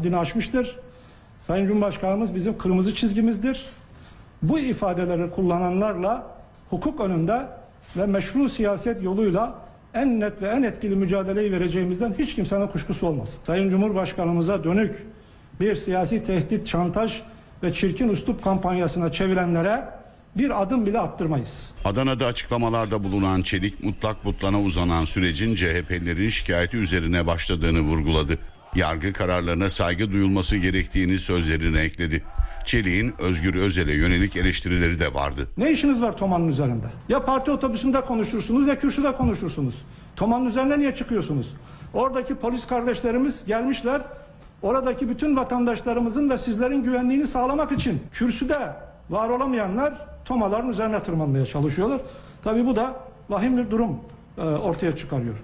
haddini aşmıştır. Sayın Cumhurbaşkanımız bizim kırmızı çizgimizdir. Bu ifadeleri kullananlarla hukuk önünde ve meşru siyaset yoluyla en net ve en etkili mücadeleyi vereceğimizden hiç kimsenin kuşkusu olmasın. Sayın Cumhurbaşkanımıza dönük bir siyasi tehdit, şantaj ve çirkin üslup kampanyasına çevirenlere bir adım bile attırmayız. Adana'da açıklamalarda bulunan Çelik, mutlak butlana uzanan sürecin CHP'lilerin şikayeti üzerine başladığını vurguladı. Yargı kararlarına saygı duyulması gerektiğini sözlerine ekledi. Çelik'in Özgür Özel'e yönelik eleştirileri de vardı. Ne işiniz var Toma'nın üzerinde? Ya parti otobüsünde konuşursunuz ya kürsüde konuşursunuz. Toma'nın üzerine niye çıkıyorsunuz? Oradaki polis kardeşlerimiz gelmişler. Oradaki bütün vatandaşlarımızın ve sizlerin güvenliğini sağlamak için kürsüde var olamayanlar Tomaların üzerine tırmanmaya çalışıyorlar. Tabii bu da vahim bir durum ortaya çıkarıyor.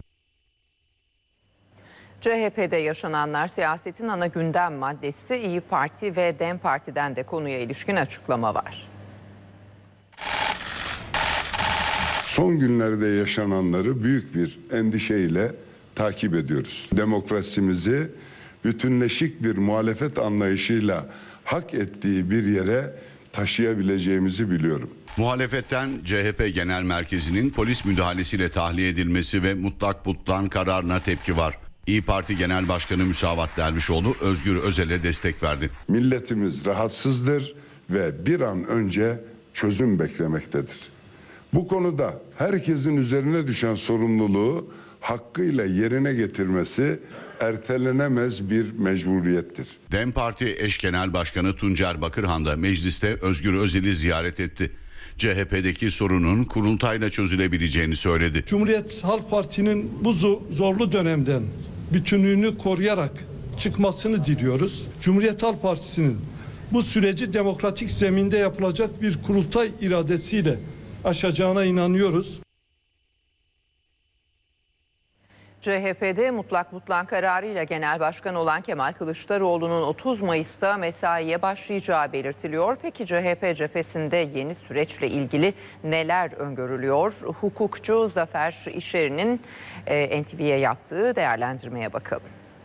CHP'de yaşananlar siyasetin ana gündem maddesi. İYİ Parti ve DEM Parti'den de konuya ilişkin açıklama var. Son günlerde yaşananları büyük bir endişeyle takip ediyoruz. Demokrasimizi bütünleşik bir muhalefet anlayışıyla hak ettiği bir yere taşıyabileceğimizi biliyorum. Muhalefetten CHP Genel Merkezi'nin polis müdahalesiyle tahliye edilmesi ve mutlak butlan kararına tepki var. İYİ Parti Genel Başkanı Müsavat Dervişoğlu Özgür Özel'e destek verdi. Milletimiz rahatsızdır ve bir an önce çözüm beklemektedir. Bu konuda herkesin üzerine düşen sorumluluğu hakkıyla yerine getirmesi ertelenemez bir mecburiyettir. DEM Parti eş genel başkanı Tuncer Bakırhan da mecliste Özgür Özel'i ziyaret etti. CHP'deki sorunun kurultayla çözülebileceğini söyledi. Cumhuriyet Halk Parti'nin bu zorlu dönemden bütünlüğünü koruyarak çıkmasını diliyoruz. Cumhuriyet Halk Partisi'nin bu süreci demokratik zeminde yapılacak bir kurultay iradesiyle aşacağına inanıyoruz. CHP'de mutlak butlan kararıyla genel başkan olan Kemal Kılıçdaroğlu'nun 30 Mayıs'ta mesaiye başlayacağı belirtiliyor. Peki CHP cephesinde yeni süreçle ilgili neler öngörülüyor? Hukukçu Zafer İşer'in NTV'ye yaptığı değerlendirmeye bakalım.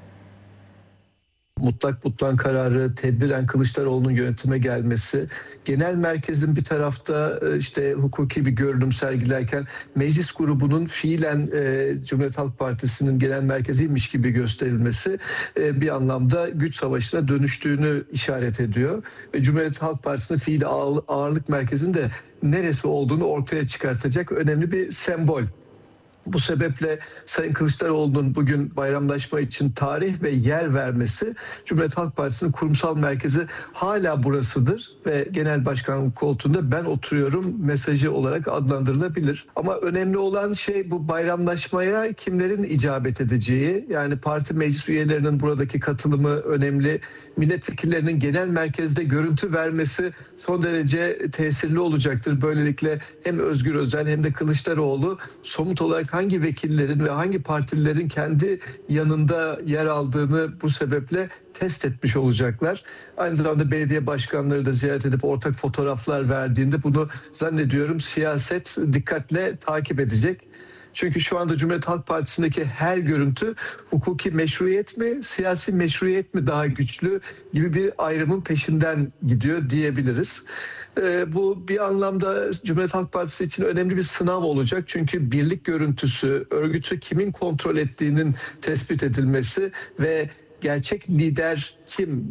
Mutlak butlan kararı, tedbiren Kılıçdaroğlu'nun yönetime gelmesi, genel merkezin bir tarafta işte hukuki bir görünüm sergilerken meclis grubunun fiilen Cumhuriyet Halk Partisi'nin genel merkeziymiş gibi gösterilmesi bir anlamda güç savaşına dönüştüğünü işaret ediyor. Ve Cumhuriyet Halk Partisi'nin fiili ağırlık merkezinde neresi olduğunu ortaya çıkartacak önemli bir sembol. Bu sebeple Sayın Kılıçdaroğlu'nun bugün bayramlaşma için tarih ve yer vermesi Cumhuriyet Halk Partisi'nin kurumsal merkezi hala burasıdır ve genel başkanlık koltuğunda ben oturuyorum mesajı olarak adlandırılabilir. Ama önemli olan şey bu bayramlaşmaya kimlerin icabet edeceği, yani parti meclis üyelerinin buradaki katılımı önemli. Milletvekillerinin genel merkezde görüntü vermesi son derece tesirli olacaktır. Böylelikle hem Özgür Özel hem de Kılıçdaroğlu somut olarak hangi vekillerin ve hangi partililerin kendi yanında yer aldığını bu sebeple test etmiş olacaklar. Aynı zamanda belediye başkanları da ziyaret edip ortak fotoğraflar verdiğinde bunu zannediyorum siyaset dikkatle takip edecek. Çünkü şu anda Cumhuriyet Halk Partisi'ndeki her görüntü hukuki meşruiyet mi, siyasi meşruiyet mi daha güçlü gibi bir ayrımın peşinden gidiyor diyebiliriz. Bu bir anlamda Cumhuriyet Halk Partisi için önemli bir sınav olacak. Çünkü birlik görüntüsü, örgütü kimin kontrol ettiğinin tespit edilmesi ve gerçek lider kim,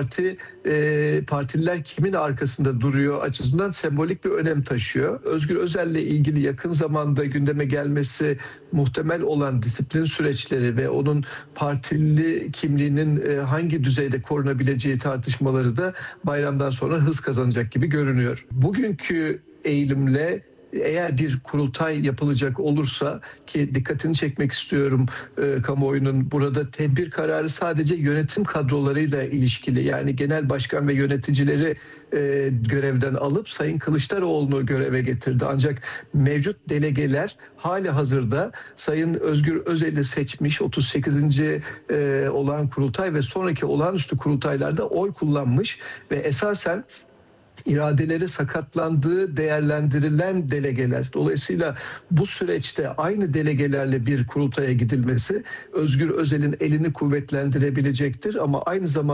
partililer kimin arkasında duruyor açısından sembolik bir önem taşıyor. Özgür Özel'le ilgili yakın zamanda gündeme gelmesi muhtemel olan disiplin süreçleri ve onun partili kimliğinin hangi düzeyde korunabileceği tartışmaları da bayramdan sonra hız kazanacak gibi görünüyor. Bugünkü eğilimle eğer bir kurultay yapılacak olursa, ki dikkatini çekmek istiyorum kamuoyunun, burada tedbir kararı sadece yönetim kadrolarıyla ilişkili, yani genel başkan ve yöneticileri görevden alıp Sayın Kılıçdaroğlu'nu göreve getirdi. Ancak mevcut delegeler hali hazırda Sayın Özgür Özel'i seçmiş 38. olan kurultay ve sonraki olağanüstü kurultaylarda oy kullanmış ve esasen iradeleri sakatlandığı değerlendirilen delegeler. Dolayısıyla bu süreçte aynı delegelerle bir kurultaya gidilmesi Özgür Özel'in elini kuvvetlendirebilecektir ama aynı zamanda